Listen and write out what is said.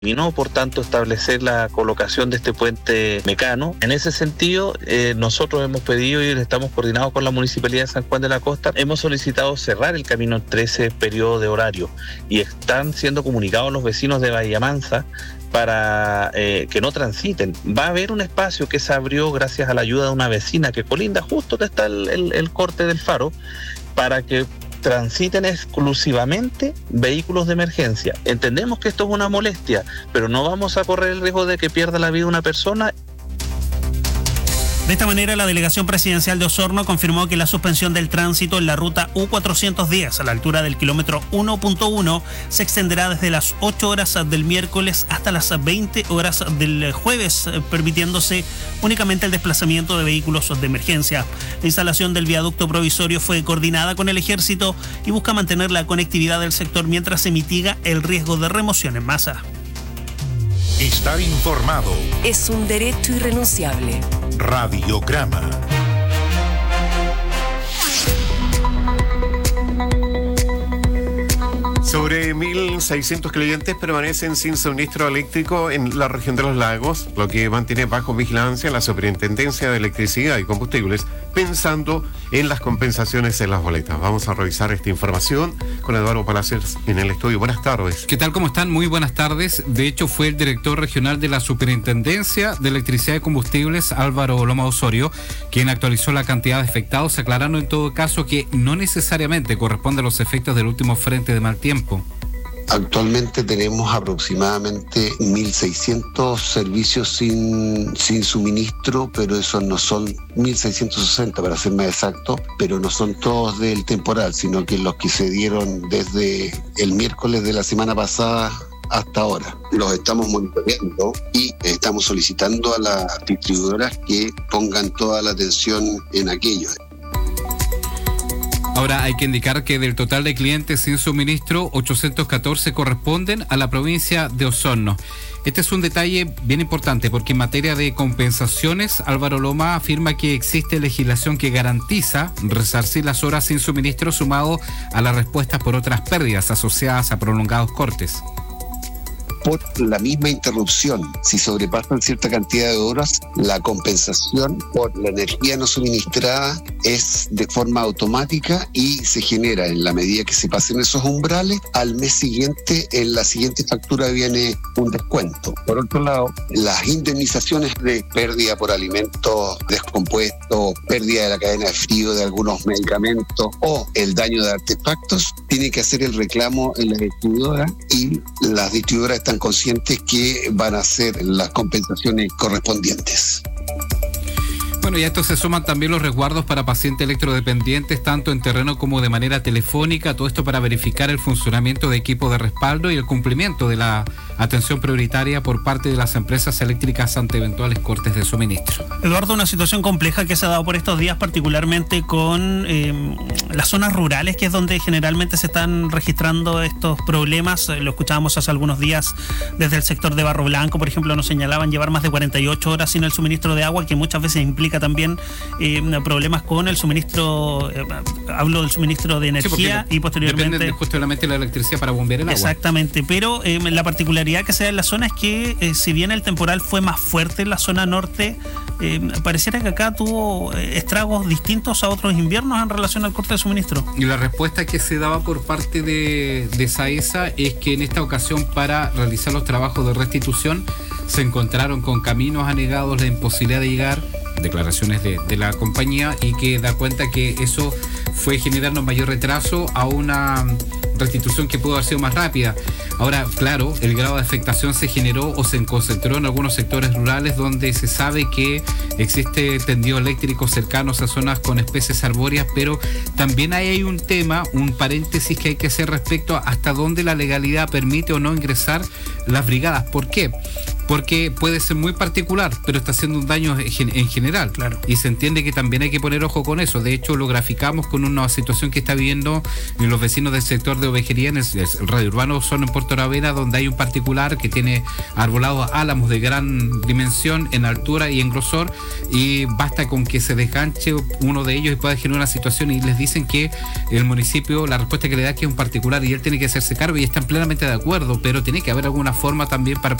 y no, por tanto, establecer la colocación de este puente mecano. En ese sentido, nosotros hemos pedido y estamos coordinados con la Municipalidad de San Juan de la Costa, hemos solicitado cerrar el camino entre ese periodo de horario y están siendo comunicados los vecinos de Bahía Mansa para que no transiten. Va a haber un espacio que se abrió gracias a la ayuda de una vecina que colinda justo donde está el corte del faro, para que transiten exclusivamente vehículos de emergencia. Entendemos que esto es una molestia, pero no vamos a correr el riesgo de que pierda la vida una persona. De esta manera, la Delegación Presidencial de Osorno confirmó que la suspensión del tránsito en la ruta U410 a la altura del kilómetro 1.1 se extenderá desde las 8 horas del miércoles hasta las 20 horas del jueves, permitiéndose únicamente el desplazamiento de vehículos de emergencia. La instalación del viaducto provisorio fue coordinada con el Ejército y busca mantener la conectividad del sector mientras se mitiga el riesgo de remoción en masa. Estar informado es un derecho irrenunciable. Radiograma. Sobre 1.600 clientes permanecen sin suministro eléctrico en la región de los lagos, lo que mantiene bajo vigilancia la Superintendencia de Electricidad y Combustibles, pensando en las compensaciones en las boletas. Vamos a revisar esta información con Eduardo Palacios en el estudio. Buenas tardes. ¿Qué tal? ¿Cómo están? Muy buenas tardes. De hecho, fue el director regional de la Superintendencia de Electricidad y Combustibles, Álvaro Loma Osorio, quien actualizó la cantidad de afectados, aclarando en todo caso que no necesariamente corresponde a los efectos del último frente de mal tiempo. Actualmente tenemos aproximadamente 1.600 servicios sin suministro, pero esos no son 1.660 para ser más exacto, pero no son todos del temporal, sino que los que se dieron desde el miércoles de la semana pasada hasta ahora. Los estamos monitoreando y estamos solicitando a las distribuidoras que pongan toda la atención en aquello. Ahora hay que indicar que del total de clientes sin suministro, 814 corresponden a la provincia de Osorno. Este es un detalle bien importante porque en materia de compensaciones, Álvaro Loma afirma que existe legislación que garantiza resarcir las horas sin suministro sumado a las respuestas por otras pérdidas asociadas a prolongados cortes. Por la misma interrupción, si sobrepasan cierta cantidad de horas, la compensación por la energía no suministrada es de forma automática y se genera en la medida que se pasen esos umbrales. Al mes siguiente, en la siguiente factura viene un descuento. Por otro lado, las indemnizaciones de pérdida por alimentos descompuestos, pérdida de la cadena de frío de algunos medicamentos o el daño de artefactos, tiene que hacer el reclamo en la distribuidora y las distribuidoras están conscientes que van a hacer las compensaciones correspondientes. Bueno, y a esto se suman también los resguardos para pacientes electrodependientes, tanto en terreno como de manera telefónica, todo esto para verificar el funcionamiento de equipos de respaldo y el cumplimiento de la atención prioritaria por parte de las empresas eléctricas ante eventuales cortes de suministro. Eduardo, una situación compleja que se ha dado por estos días, particularmente con las zonas rurales, que es donde generalmente se están registrando estos problemas. Lo escuchábamos hace algunos días desde el sector de Barro Blanco, por ejemplo, nos señalaban llevar más de 48 horas sin el suministro de agua, que muchas veces implica también problemas con el suministro, hablo del suministro de energía, y posteriormente depende justamente de la electricidad para bombear el agua. Exactamente, pero la particularidad que se da en la zona es que si bien el temporal fue más fuerte en la zona norte, pareciera que acá tuvo estragos distintos a otros inviernos en relación al corte de suministro. Y la respuesta que se daba por parte de SAESA es que en esta ocasión, para realizar los trabajos de restitución, se encontraron con caminos anegados, la imposibilidad de llegar, declaraciones de la compañía, y que da cuenta que eso fue generando mayor retraso a una restitución que pudo haber sido más rápida. Ahora, claro, el grado de afectación se generó o se concentró en algunos sectores rurales donde se sabe que existe tendido eléctrico cercanos a zonas con especies arbóreas, pero también ahí hay un tema, un paréntesis que hay que hacer respecto a hasta dónde la legalidad permite o no ingresar las brigadas. ¿Por qué? porque puede ser muy particular, pero está haciendo un daño en general. Claro. Y se entiende que también hay que poner ojo con eso. De hecho, lo graficamos con una situación que está viviendo los vecinos del sector de Ovejería en el radio urbano Osorno, en Puerto Aravena, donde hay un particular que tiene arbolados álamos de gran dimensión en altura y en grosor, y basta con que se desganche uno de ellos y pueda generar una situación, y les dicen que el municipio, la respuesta que le da es que es un particular y él tiene que hacerse cargo, y están plenamente de acuerdo, pero tiene que haber alguna forma también para